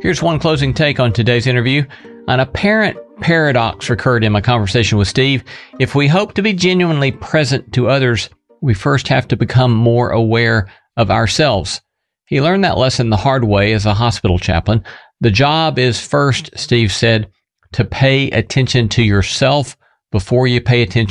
Here's one closing take on today's interview. An apparent paradox recurred in my conversation with Steve. If we hope to be genuinely present to others, we first have to become more aware of ourselves. He learned that lesson the hard way as a hospital chaplain. The job is first, Steve said, to pay attention to yourself before you pay attention